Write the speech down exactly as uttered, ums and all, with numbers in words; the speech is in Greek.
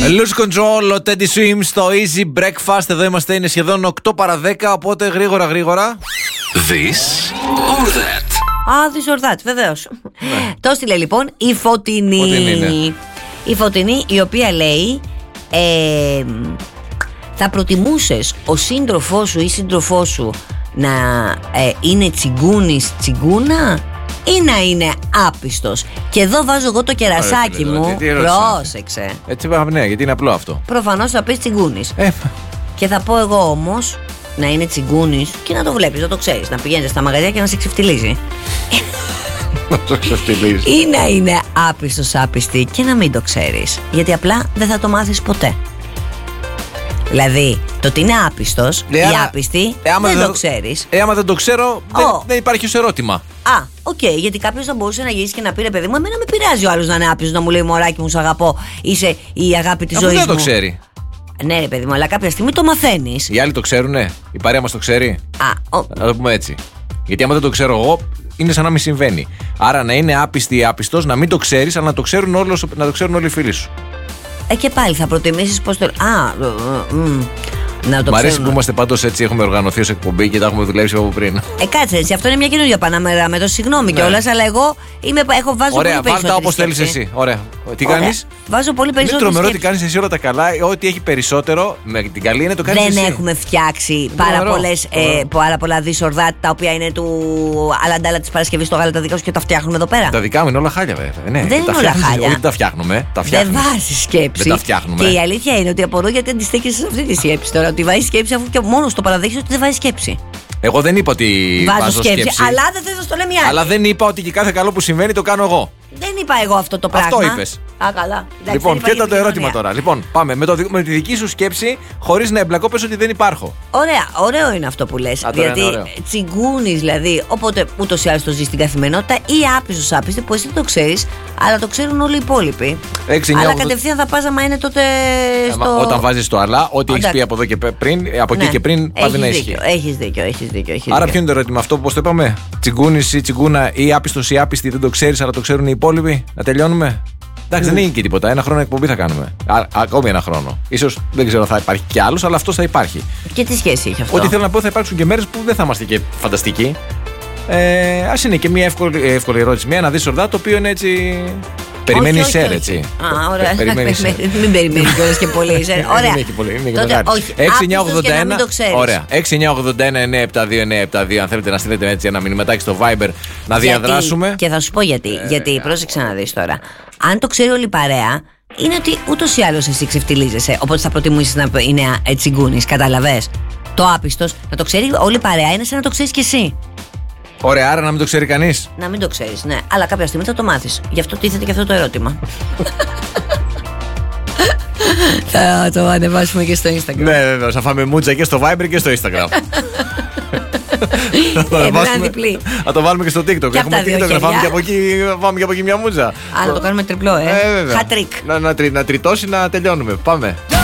Lose Control, ο Teddy Swims στο Easy Breakfast. Εδώ είμαστε, είναι σχεδόν οκτώ παρά δέκα. Οπότε γρήγορα γρήγορα. This or that. Α, this or that, βεβαίως. Ναι. Το έστειλε λοιπόν η Φωτεινή. Φωτεινή, ναι. Η Φωτεινή, η οποία λέει ε, θα προτιμούσες ο σύντροφός σου ή σύντροφός σου να ε, είναι τσιγκούνης τσιγκούνα ή να είναι άπιστος? Και εδώ βάζω εγώ το κερασάκι Άρα, μου. τι, τι πρόσεξε. Έτσι είπαμε, ναι, γιατί είναι απλό αυτό. Προφανώς θα πεις τσιγκούνης. Ε. Και θα πω εγώ όμως να είναι τσιγκούνης και να το βλέπεις, να το ξέρεις. Να πηγαίνεις στα μαγαζιά και να σε ξεφτιλίζει. Να το ξεφτιλίζει. Ή να είναι άπιστος άπιστη και να μην το ξέρεις. Γιατί απλά δεν θα το μάθεις ποτέ. Δηλαδή, το ότι είναι άπιστος ή άρα, άπιστη ε, δεν δεν το ξέρεις. Ε, άμα δεν το ξέρω, Oh. δεν, δεν υπάρχει ως ερώτημα. Α, οκ, okay, γιατί κάποιος θα μπορούσε να γυρίσει και να πει ρε παιδί μου, εμένα με πειράζει ο άλλος να είναι άπιστος, να μου λέει μωράκι μου, σ' αγαπώ, είσαι η αγάπη της Αφού ζωής δεν μου. το ξέρει. Ναι, ρε παιδί μου, αλλά κάποια στιγμή το μαθαίνεις. Οι άλλοι το ξέρουνε. Η παρέα μας το ξέρει. Α, ο... Να το πούμε έτσι. Γιατί άμα δεν το ξέρω εγώ, είναι σαν να μην συμβαίνει. Άρα να είναι άπιστη ή άπιστος, να μην το ξέρεις, αλλά να το ξέρουν, όλος, να το ξέρουν όλοι οι φίλοι σου. Ε, και πάλι θα προτιμήσεις πώς το. Α, μ, να το Μ' αρέσει ξέρουν. που είμαστε πάντως έτσι, έχουμε οργανωθεί ως εκπομπή και τα έχουμε δουλέψει από πριν. Ε, κάτσε έτσι, αυτό είναι μια καινούργια παναμέρα με το συγγνώμη Ναι. κιόλας, αλλά εγώ είμαι, έχω βάζω Ωραία, πολύ περισσότερη βάλτε όπως θέλεις σκέψη. εσύ. Ωραία. Τι Ωραία. κάνεις? Βάζω πολύ Είναι περισσότερη τρομερό ότι σκέψη. κάνεις εσύ όλα τα καλά. Ό,τι έχει περισσότερο, με την καλή είναι το κάνεις Δεν εσύ. έχουμε φτιάξει πάρα, τρομερό. πολλές, ε, πάρα πολλά δισορδάτα τα οποία είναι του Αλαντάλα της Παρασκευής στο γάλα τα δικά σου και τα φτιάχνουμε εδώ πέρα. Τα δικά μου είναι όλα χάλια, βέβαια. Ναι, Δεν τα είναι όλα φτιάχνεις, χάλια. Όχι, δεν τα φτιάχνουμε. Τα Δεν φτιάχνουμε. βάζει σκέψη. Δεν τα φτιάχνουμε. Και η αλήθεια είναι ότι απορώ γιατί αντιστέκεσαι σε αυτή τη σκέψη τώρα. Ότι βάζει σκέψη αφού και μόνο το παραδέχεσαι ότι δεν βάζει σκέψη. Εγώ δεν είπα ότι Βάζω βάζω σκέψη, σκέψη. αλλά δεν θες να στο λέμε άλλη. Αλλά δεν είπα ότι και κάθε καλό που συμβαίνει το κάνω εγώ. Δεν είπα εγώ αυτό το πράγμα. Αυτό είπες. Α, καλά. Εντάξει, Λοιπόν, δεν και υπάρχει το ερώτημα επικοινωνία. τώρα. Λοιπόν, πάμε με, το, με τη δική σου σκέψη, χωρίς να εμπλακώ, πες ότι δεν υπάρχω. Ωραία, ωραίο είναι αυτό που λες. Α, τώρα Γιατί είναι ωραίο. τσιγκούνεις δηλαδή, οπότε ούτως ή άλλως το ζεις στην καθημερινότητα, ή άπιστος άπιστη που εσύ δεν το ξέρεις, αλλά το ξέρουν όλοι οι υπόλοιποι. έξι, εννιά, Αλλά ογδόντα κατευθείαν θα πας άμα είναι τότε στο. Άμα- Όταν βάζεις το αλλά, ό,τι έχεις Εντάξει. πει από εδώ και πριν, από εκεί Ναι. και πριν, Έχεις πάει να δίκιο, ισχύει. Έχεις δίκιο, έχεις δίκιο. Έχεις Άρα, δίκιο. ποιο είναι το ερώτημα αυτό, πώς το είπαμε? Τσιγκούνης ή τσιγκούνα ή άπιστος ή άπιστη, δεν το ξέρεις, αλλά το ξέρουν οι υπόλοιποι. Να τελειώνουμε. Εντάξει, δεν είναι και τίποτα. Ένα χρόνο εκπομπή θα κάνουμε. Α, ακόμη ένα χρόνο. Ίσως δεν ξέρω, θα υπάρχει κι άλλος, αλλά αυτό θα υπάρχει. Και τι σχέση έχει αυτό? Ό,τι θέλω να πω, θα υπάρξουν και μέρες που δεν θα είμαστε και φανταστικοί. Ε, ας είναι και μια εύκολη, εύκολη ερώτηση. Μια να δεις ορδά, το οποίο είναι έτσι. Περιμένει Όχι, όχι, σερ, όχι. έτσι. Α, ωραία. Περιμένει σερ. Μην περιμένει κιόλας και πολύ σερ. Ωραία. Δεν έχει πολύ, είναι και Τότε, μεγάλη. όχι, έξι εννιά άπιστος και ογδόντα ένα. να μην το ξέρεις. Ωραία. έξι εννιά ογδόντα ένα εννιά επτά δύο εννιά επτά δύο. Αν θέλετε να στείλετε έτσι ένα μηνυματάκι στο Viber να διαδράσουμε. Γιατί, και θα σου πω γιατί. Ε, γιατί πρόσεξε να δεις τώρα. Αν το ξέρει όλη η παρέα, είναι ότι ούτως ή άλλως εσύ ξεφτιλίζεσαι. Οπότε θα προτιμήσεις να είναι τσιγκούνης, κατάλαβες. Το άπιστος, να το ξέρει όλη η παρέα είναι σαν να το ξέρεις κι εσύ. Ωραία, άρα να μην το ξέρει κανείς. Να μην το ξέρεις, ναι. Αλλά κάποια στιγμή θα το μάθεις. Γι' αυτό τίθεται και αυτό το ερώτημα. Θα το ανεβάσουμε και στο Instagram. Ναι, βέβαια. Θα φάμε μούτσα και στο Viber και στο Instagram. Θα το Ένα βάλουμε- διπλή. Θα το βάλουμε και στο TikTok. Και απ' τα Έχουμε δύο TikTok, να χέρια. φάμε και από εκεί, φάμε και από εκεί μια μούτσα. Α, να το κάνουμε τριπλό, ε. Ε, βέβαια. Hat trick. Να, να, τρι- να τριτώσει να τελειώνουμε. Πάμε.